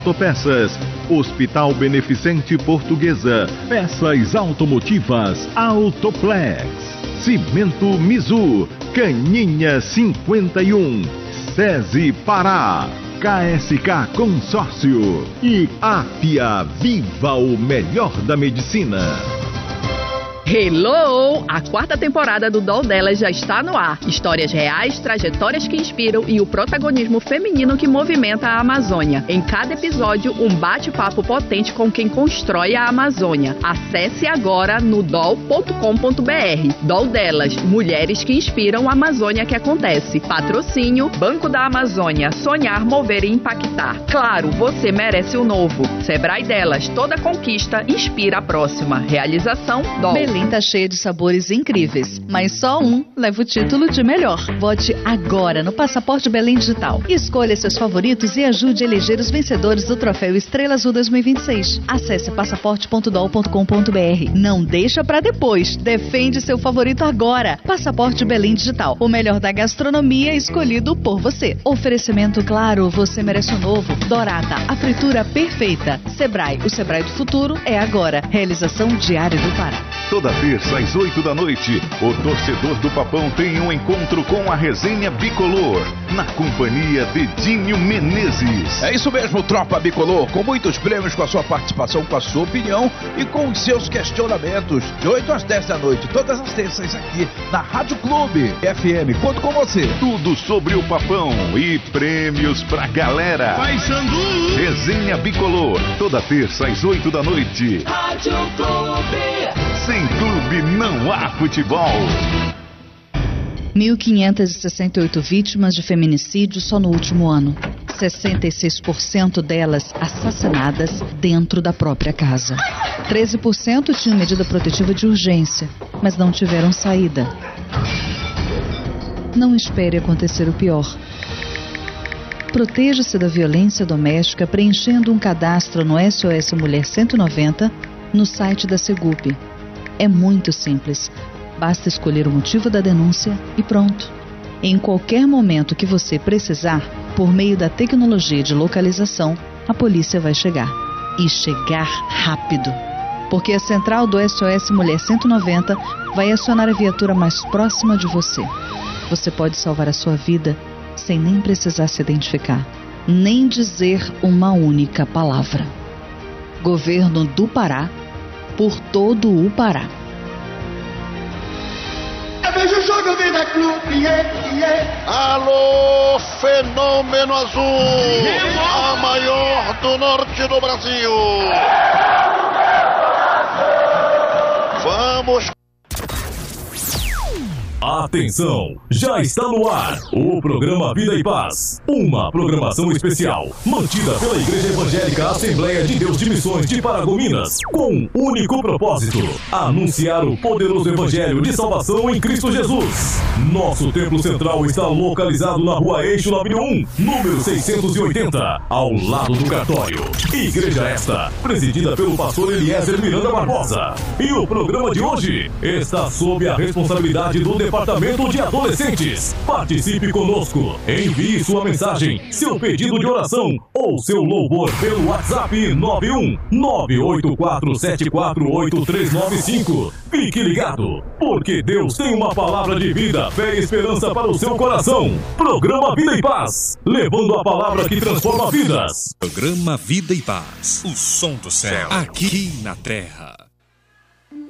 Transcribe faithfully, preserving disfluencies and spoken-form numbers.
Autopeças, Hospital Beneficente Portuguesa, Peças Automotivas Autoplex, Cimento Mizu, Caninha cinquenta e um, SESI Pará, K S K Consórcio e Apia, viva o melhor da medicina. Hello! A quarta temporada do Doll Delas já está no ar. Histórias reais, trajetórias que inspiram e o protagonismo feminino que movimenta a Amazônia. Em cada episódio, um bate-papo potente com quem constrói a Amazônia. Acesse agora no doll ponto com ponto br. Doll Delas, mulheres que inspiram a Amazônia que acontece. Patrocínio, Banco da Amazônia. Sonhar, mover e impactar. Claro, você merece o novo. Sebrae Delas, toda conquista inspira a próxima. Realização, Doll. Belém tá cheia de sabores incríveis, mas só um leva o título de melhor. Vote agora no Passaporte Belém Digital. Escolha seus favoritos e ajude a eleger os vencedores do Troféu Estrela Azul dois mil e vinte e seis. Acesse passaporte ponto doll ponto com ponto br. Não deixa pra depois. Defende seu favorito agora. Passaporte Belém Digital. O melhor da gastronomia escolhido por você. Oferecimento claro, você merece o novo. Dorata, a fritura perfeita. Sebrae, o Sebrae do futuro é agora. Realização Diário do Pará. Toda terça às oito da noite, o torcedor do Papão tem um encontro com a resenha Bicolor, na companhia de Dinho Menezes. É isso mesmo, Tropa Bicolor, com muitos prêmios, com a sua participação, com a sua opinião e com os seus questionamentos, de oito às dez da noite, todas as terças aqui na Rádio Clube F M. Conto com você. Tudo sobre o Papão e prêmios pra galera. Vai, Sandu! Resenha Bicolor, toda terça às oito da noite. Rádio Clube. Sem clube não há futebol. mil quinhentas e sessenta e oito vítimas de feminicídio só no último ano. sessenta e seis por cento delas assassinadas dentro da própria casa. treze por cento tinham medida protetiva de urgência, mas não tiveram saída. Não espere acontecer o pior. Proteja-se da violência doméstica preenchendo um cadastro no S O S Mulher cento e noventa no site da Segup. É muito simples. Basta escolher o motivo da denúncia e pronto. Em qualquer momento que você precisar, por meio da tecnologia de localização, a polícia vai chegar. E chegar rápido. Porque a central do S O S Mulher cento e noventa vai acionar a viatura mais próxima de você. Você pode salvar a sua vida sem nem precisar se identificar, nem dizer uma única palavra. Governo do Pará, por todo o Pará. Veja o jogo, Vida Clube, yeah, yeah. Alô, Fenômeno Azul, a maior do norte do Brasil. Vamos. Atenção, já está no ar o programa Vida e Paz, uma programação especial mantida pela Igreja Evangélica Assembleia de Deus de Missões de Paragominas, com um único propósito: anunciar o poderoso Evangelho de salvação em Cristo Jesus. Nosso templo central está localizado na Rua Eixo Labinho um, número seiscentos e oitenta, ao lado do cartório. Igreja esta, presidida pelo pastor Eliezer Miranda Barbosa. E o programa de hoje está sob a responsabilidade do Departamento de Adolescentes. Participe conosco. Envie sua mensagem, seu pedido de oração ou seu louvor pelo WhatsApp nove um nove oito quatro sete quatro oito três nove cinco. Fique ligado, porque Deus tem uma palavra de vida, fé e esperança para o seu coração. Programa Vida e Paz, levando a palavra que transforma vidas. Programa Vida e Paz, o som do céu, aqui na terra.